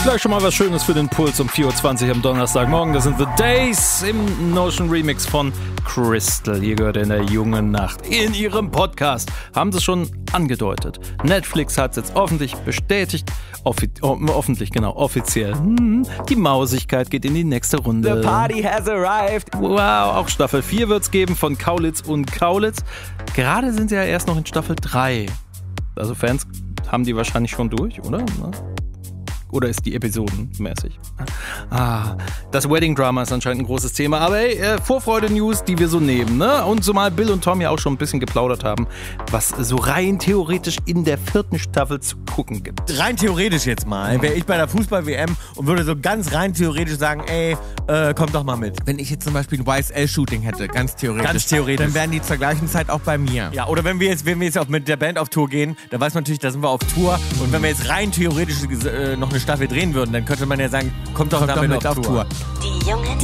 Gleich schon mal was Schönes für den Puls um 4.20 Uhr am Donnerstagmorgen. Das sind The Days im Notion Remix von Crystal. Hier gehört in der jungen Nacht in ihrem Podcast. Haben sie es schon angedeutet. Netflix hat es jetzt öffentlich bestätigt. Offiziell. Die Mausigkeit geht in die nächste Runde. The party has arrived. Wow, auch Staffel 4 wird es geben von Kaulitz und Kaulitz. Gerade sind sie ja erst noch in Staffel 3. Also Fans haben die wahrscheinlich schon durch, oder? Oder ist die episodenmäßig? Das Wedding-Drama ist anscheinend ein großes Thema. Aber hey, Vorfreude-News, die wir so nehmen, ne? Und zumal Bill und Tom ja auch schon ein bisschen geplaudert haben, was so rein theoretisch in der 4. Staffel zu gucken gibt. Rein theoretisch jetzt mal, wäre ich bei der Fußball-WM und würde so ganz rein theoretisch sagen, ey, komm doch mal mit. Wenn ich jetzt zum Beispiel ein YSL-Shooting hätte, ganz theoretisch, dann wären die zur gleichen Zeit auch bei mir. Ja, oder wenn wir jetzt auch mit der Band auf Tour gehen, dann weiß man natürlich, da sind wir auf Tour. Und wenn wir jetzt rein theoretisch noch eine Staffel drehen würden, dann könnte man ja sagen, kommt doch damit auf Tour. Die Jungen